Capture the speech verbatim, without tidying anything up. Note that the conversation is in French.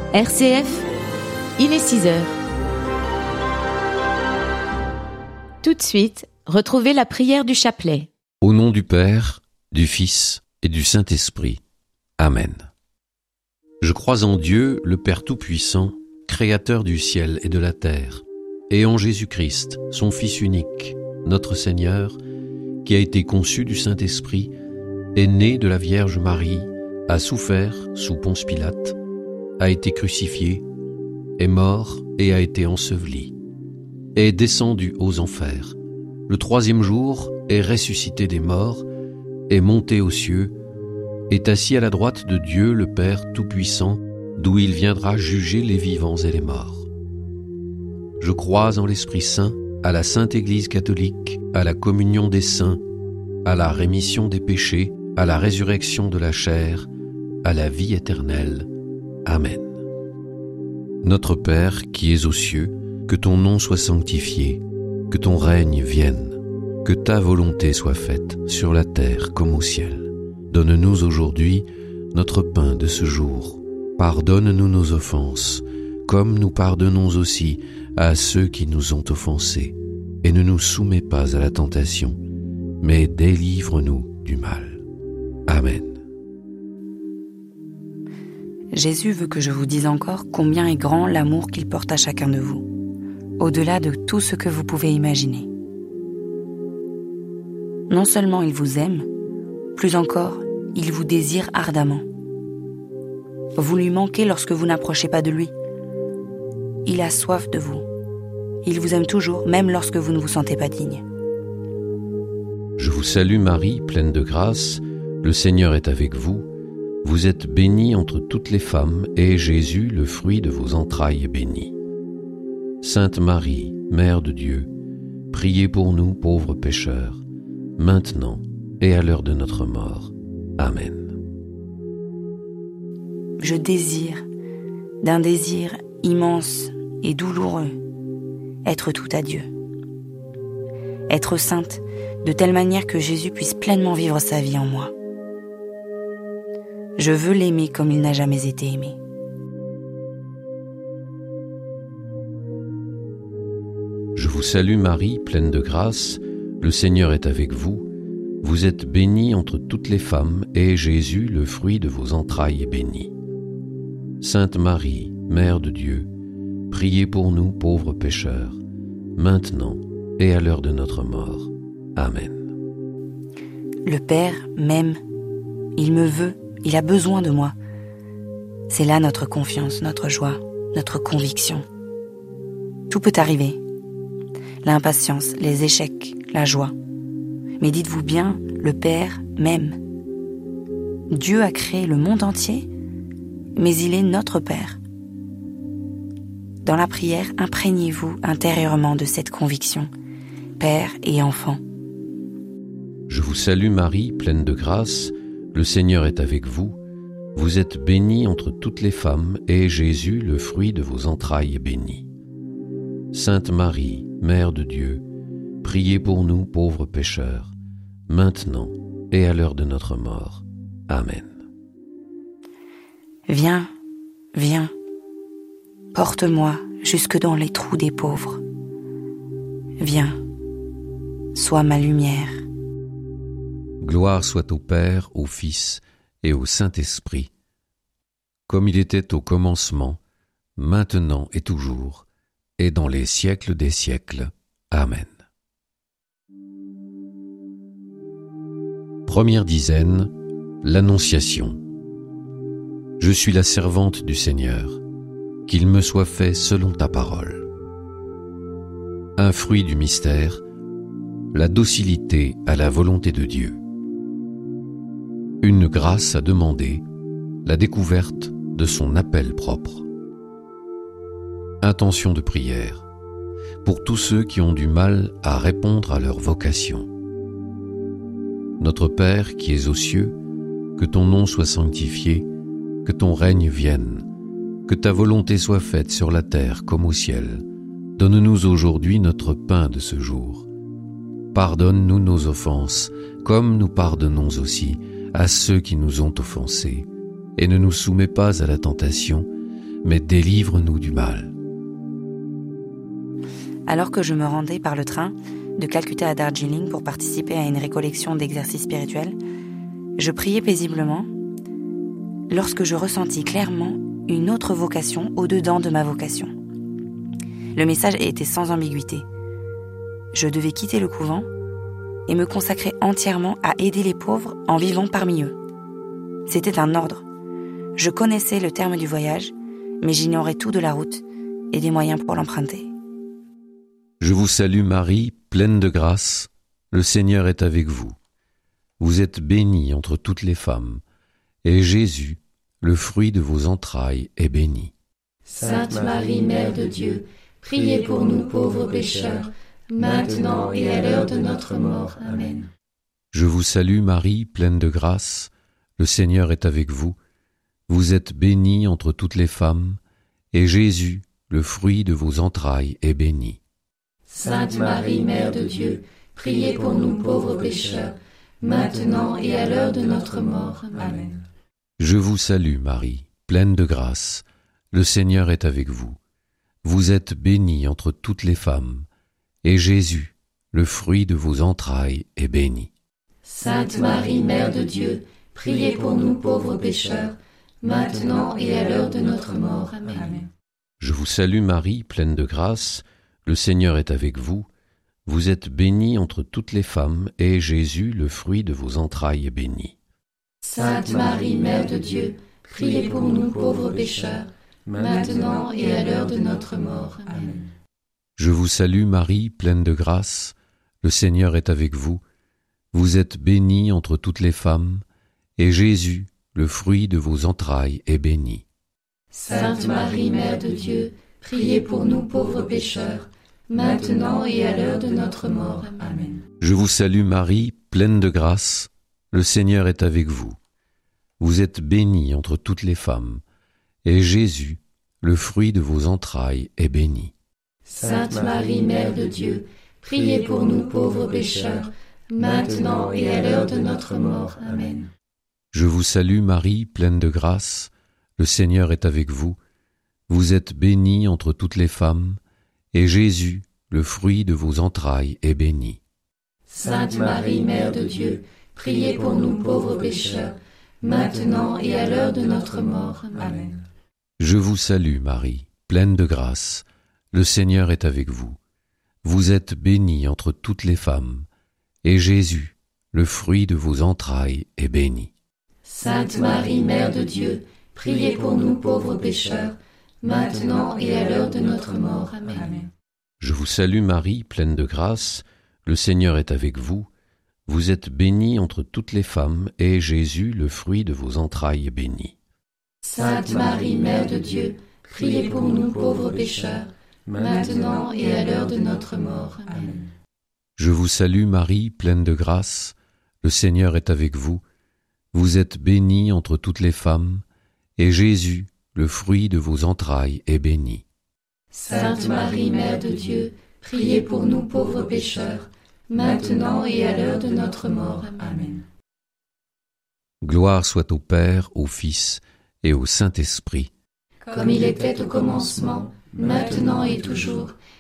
R C F, il est six heures. Tout de suite, retrouvez la prière du chapelet. Au nom du Père, du Fils et du Saint-Esprit. Amen. Je crois en Dieu, le Père Tout-Puissant, Créateur du ciel et de la terre, et en Jésus-Christ, son Fils unique, notre Seigneur, qui a été conçu du Saint-Esprit, est né de la Vierge Marie, a souffert sous Ponce Pilate, a été crucifié, est mort et a été enseveli, est descendu aux enfers. Le troisième jour est ressuscité des morts, est monté aux cieux, est assis à la droite de Dieu le Père Tout-Puissant, d'où il viendra juger les vivants et les morts. Je crois en l'Esprit Saint, à la Sainte Église catholique, à la communion des saints, à la rémission des péchés, à la résurrection de la chair, à la vie éternelle. Amen. Notre Père qui es aux cieux, que ton nom soit sanctifié, que ton règne vienne, que ta volonté soit faite sur la terre comme au ciel. Donne-nous aujourd'hui notre pain de ce jour. Pardonne-nous nos offenses, comme nous pardonnons aussi à ceux qui nous ont offensés. Et ne nous soumets pas à la tentation, mais délivre-nous du mal. Amen. Jésus veut que je vous dise encore combien est grand l'amour qu'il porte à chacun de vous, au-delà de tout ce que vous pouvez imaginer. Non seulement il vous aime, plus encore, il vous désire ardemment. Vous lui manquez lorsque vous n'approchez pas de lui. Il a soif de vous. Il vous aime toujours, même lorsque vous ne vous sentez pas digne. Je vous salue Marie, pleine de grâce, le Seigneur est avec vous. Vous êtes bénie entre toutes les femmes, et Jésus, le fruit de vos entrailles, est béni. Sainte Marie, Mère de Dieu, priez pour nous pauvres pécheurs, maintenant et à l'heure de notre mort. Amen. Je désire, d'un désir immense et douloureux, être tout à Dieu. Être sainte, de telle manière que Jésus puisse pleinement vivre sa vie en moi. Je veux l'aimer comme il n'a jamais été aimé. Je vous salue Marie, pleine de grâce, le Seigneur est avec vous. Vous êtes bénie entre toutes les femmes, et Jésus, le fruit de vos entrailles, est béni. Sainte Marie, Mère de Dieu, priez pour nous pauvres pécheurs, maintenant et à l'heure de notre mort. Amen. Le Père m'aime, il me veut, il a besoin de moi. C'est là notre confiance, notre joie, notre conviction. Tout peut arriver. L'impatience, les échecs, la joie. Mais dites-vous bien, le Père m'aime. Dieu a créé le monde entier, mais il est notre Père. Dans la prière, imprégnez-vous intérieurement de cette conviction, Père et enfant. Je vous salue Marie, pleine de grâce, le Seigneur est avec vous. Vous êtes bénie entre toutes les femmes, et Jésus, le fruit de vos entrailles, est béni. Sainte Marie, Mère de Dieu, priez pour nous pauvres pécheurs, maintenant et à l'heure de notre mort. Amen. Viens, viens, porte-moi jusque dans les trous des pauvres. Viens, sois ma lumière. Gloire soit au Père, au Fils et au Saint-Esprit, comme il était au commencement, maintenant et toujours, et dans les siècles des siècles. Amen. Première dizaine, l'Annonciation. Je suis la servante du Seigneur, qu'il me soit fait selon ta parole. Un fruit du mystère, la docilité à la volonté de Dieu. Une grâce à demander, la découverte de son appel propre. Intention de prière, pour tous ceux qui ont du mal à répondre à leur vocation. Notre Père qui es aux cieux, que ton nom soit sanctifié, que ton règne vienne, que ta volonté soit faite sur la terre comme au ciel. Donne-nous aujourd'hui notre pain de ce jour. Pardonne-nous nos offenses, comme nous pardonnons aussi à ceux qui nous ont offensés, et ne nous soumets pas à la tentation, mais délivre-nous du mal. Alors que je me rendais par le train de Calcutta à Darjeeling pour participer à une récollection d'exercices spirituels, je priais paisiblement lorsque je ressentis clairement une autre vocation au-dedans de ma vocation. Le message était sans ambiguïté. Je devais quitter le couvent et me consacrer entièrement à aider les pauvres en vivant parmi eux. C'était un ordre. Je connaissais le terme du voyage, mais j'ignorais tout de la route et des moyens pour l'emprunter. Je vous salue Marie, pleine de grâce, le Seigneur est avec vous. Vous êtes bénie entre toutes les femmes, et Jésus, le fruit de vos entrailles, est béni. Sainte Marie, Mère de Dieu, priez pour nous pauvres pécheurs, maintenant et à l'heure de notre mort. Amen. Je vous salue Marie, pleine de grâce, le Seigneur est avec vous. Vous êtes bénie entre toutes les femmes, et Jésus, le fruit de vos entrailles, est béni. Sainte Marie, Mère de Dieu, priez pour nous pauvres pécheurs, maintenant et à l'heure de notre mort. Amen. Je vous salue Marie, pleine de grâce, le Seigneur est avec vous. Vous êtes bénie entre toutes les femmes, et Jésus, le fruit de vos entrailles, est béni. Sainte Marie, Mère de Dieu, priez pour nous pauvres pécheurs, maintenant et à l'heure de notre mort. Amen. Je vous salue Marie, pleine de grâce, le Seigneur est avec vous. Vous êtes bénie entre toutes les femmes, et Jésus, le fruit de vos entrailles, est béni. Sainte Marie, Mère de Dieu, priez pour nous pauvres pécheurs, maintenant et à l'heure de notre mort. Amen. Je vous salue Marie, pleine de grâce, le Seigneur est avec vous. Vous êtes bénie entre toutes les femmes, et Jésus, le fruit de vos entrailles, est béni. Sainte Marie, Mère de Dieu, priez pour nous pauvres pécheurs, maintenant et à l'heure de notre mort. Amen. Je vous salue Marie, pleine de grâce, le Seigneur est avec vous. Vous êtes bénie entre toutes les femmes, et Jésus, le fruit de vos entrailles, est béni. Sainte Marie, Mère de Dieu, priez pour nous pauvres pécheurs, maintenant et à l'heure de notre mort. Amen. Je vous salue Marie, pleine de grâce, le Seigneur est avec vous. Vous êtes bénie entre toutes les femmes, et Jésus, le fruit de vos entrailles, est béni. Sainte Marie, Mère de Dieu, priez pour nous pauvres pécheurs, maintenant et à l'heure de notre mort. Amen. Je vous salue Marie, pleine de grâce, le Seigneur est avec vous. Vous êtes bénie entre toutes les femmes, et Jésus, le fruit de vos entrailles, est béni. Sainte Marie, Mère de Dieu, priez pour nous pauvres pécheurs, maintenant et à l'heure de notre mort. Amen. Je vous salue Marie, pleine de grâce, le Seigneur est avec vous. Vous êtes bénie entre toutes les femmes, et Jésus, le fruit de vos entrailles, est béni. Sainte Marie, Mère de Dieu, priez pour nous pauvres pécheurs, maintenant et à l'heure de notre mort. Amen. Je vous salue Marie, pleine de grâce, le Seigneur est avec vous. Vous êtes bénie entre toutes les femmes, et Jésus, le fruit de vos entrailles, est béni. Sainte Marie, Mère de Dieu, priez pour nous pauvres pécheurs, maintenant et à l'heure de notre mort. Amen. Gloire soit au Père, au Fils et au Saint-Esprit. Comme il était au commencement, maintenant et toujours,